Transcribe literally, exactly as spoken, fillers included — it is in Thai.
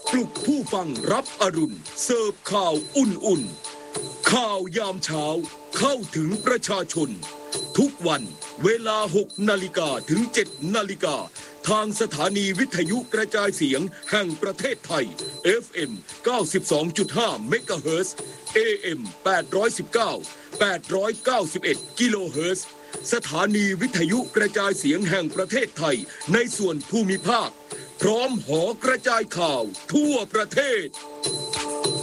ปลุกผู้ฟังรับอรุณเสิร์ฟข่าวอุ่นๆข่าวยามเช้าเข้าถึงประชาชนทุกวันเวลาหกนาฬิกาถึงเจ็ดนาฬิกาทางสถานีวิทยุกระจายเสียงแห่งประเทศไทย เอฟ เอ็ม เก้าสิบสองจุดห้า เมกะเฮิรตซ์ เอ เอ็ม แปดร้อยสิบเก้า แปดร้อยเก้าสิบเอ็ด กิโลเฮิรตซ์สถานีวิทยุกระจายเสียงแห่งประเทศไทยในส่วนภูมิภาคพร้อมหอกระจายข่าวทั่วประเทศ